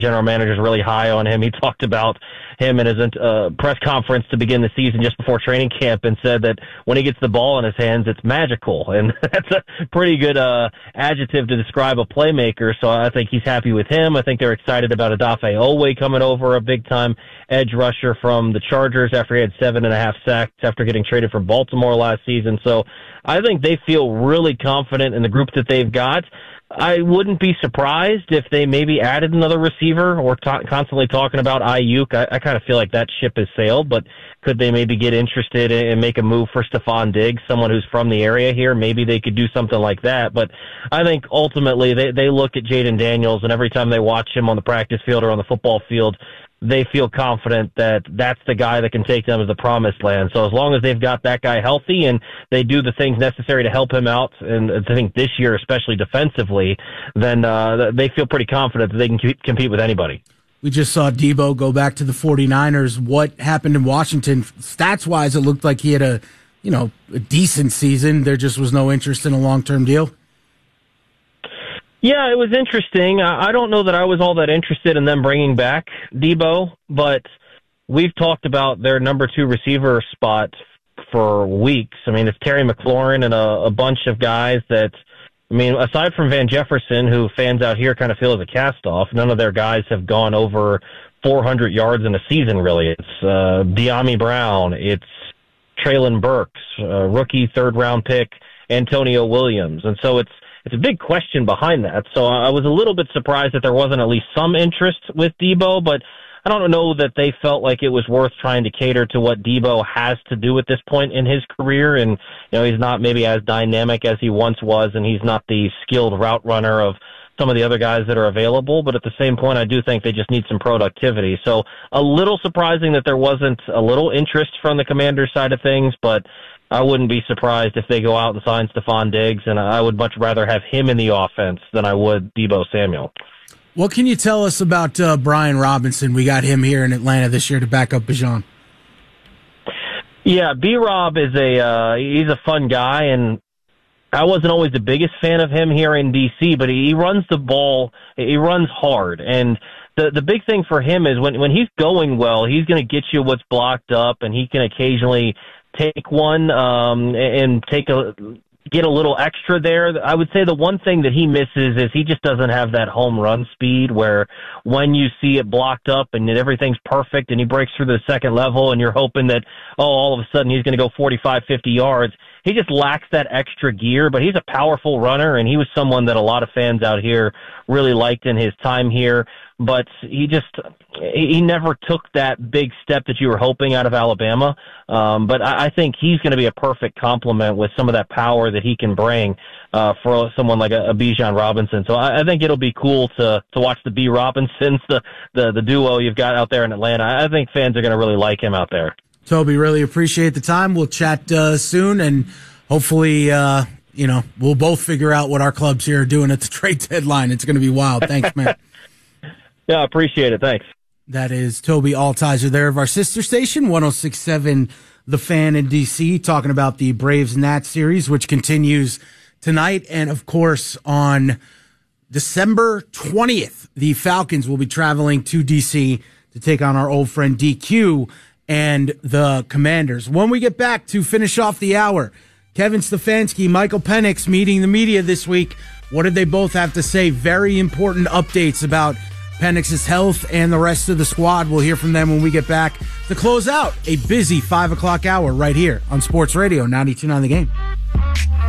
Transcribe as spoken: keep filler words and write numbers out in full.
general manager is really high on him. He talked about him in his uh, press conference to begin the season just before training camp and said that when he gets the ball in his hands, it's magical. And that's a pretty good uh, adjective to describe a playmaker. So I think he's happy with him. I think they're excited about Odafe Oweh coming over, a big-time edge rusher from the Chargers after he had seven and a half sacks after getting traded from Baltimore last season. So I think they feel really confident in the group that they've got. I wouldn't be surprised if they maybe added another receiver or ta- constantly talking about Ayuk. I, I kind of feel like that ship has sailed, but could they maybe get interested and make a move for Stephon Diggs, someone who's from the area here? Maybe they could do something like that. But I think ultimately they, they look at Jaden Daniels, and every time they watch him on the practice field or on the football field, they feel confident that that's the guy that can take them to the promised land. So as long as they've got that guy healthy and they do the things necessary to help him out, and I think this year, especially defensively, then uh, they feel pretty confident that they can compete with anybody. We just saw Debo go back to the 49ers. What happened in Washington? Stats-wise, it looked like he had a, you know, a decent season. There just was no interest in a long-term deal. Yeah, it was interesting. I don't know that I was all that interested in them bringing back Debo, but we've talked about their number two receiver spot for weeks. I mean, it's Terry McLaurin and a, a bunch of guys that, I mean, aside from Van Jefferson, who fans out here kind of feel is a cast-off, none of their guys have gone over four hundred yards in a season, really. It's uh, De'Ami Brown, it's Treylon Burks, uh, rookie third-round pick, Antonio Williams. And so it's It's a big question behind that. So I was a little bit surprised that there wasn't at least some interest with Debo, but I don't know that they felt like it was worth trying to cater to what Debo has to do at this point in his career. And, you know, he's not maybe as dynamic as he once was, and he's not the skilled route runner of some of the other guys that are available. But at the same point, I do think they just need some productivity. So a little surprising that there wasn't a little interest from the Commanders side of things, but I wouldn't be surprised if they go out and sign Stephon Diggs, and I would much rather have him in the offense than I would Debo Samuel. What can you tell us about uh, Brian Robinson? We got him here in Atlanta this year to back up Bijan. Yeah, B-Rob is a uh, he's a fun guy, and I wasn't always the biggest fan of him here in D C, but he runs the ball, he runs hard, and the the big thing for him is when when he's going well, he's going to get you what's blocked up, and he can occasionally take one um, and take a get a little extra there. I would say the one thing that he misses is he just doesn't have that home run speed where when you see it blocked up and everything's perfect and he breaks through the second level and you're hoping that, oh, all of a sudden he's going to go forty-five, fifty yards. He just lacks that extra gear, but he's a powerful runner, and he was someone that a lot of fans out here really liked in his time here. But he just he never took that big step that you were hoping out of Alabama. Um, but I, I think he's going to be a perfect complement with some of that power that he can bring uh, for someone like a, a Bijan Robinson. So I, I think it'll be cool to to watch the B. Robinsons, the, the, the duo you've got out there in Atlanta. I think fans are going to really like him out there. Toby, really appreciate the time. We'll chat uh, soon, and hopefully, uh, you know, we'll both figure out what our clubs here are doing at the trade deadline. It's going to be wild. Thanks, man. Yeah, I appreciate it. Thanks. That is Toby Altizer there of our sister station, one oh six point seven The Fan in D C, talking about the Braves-Nats series, which continues tonight. And, of course, on December twentieth, the Falcons will be traveling to D C to take on our old friend D Q and the Commanders. When we get back to finish off the hour, Kevin Stefanski, Michael Penix meeting the media this week. What did they both have to say? Very important updates about Penix's health and the rest of the squad. We'll hear from them when we get back to close out a busy five o'clock hour right here on Sports Radio ninety-two point nine The Game.